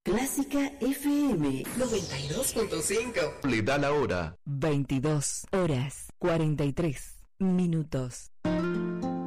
Clásica FM 92.5. Le da la hora. 22 horas 43 minutos.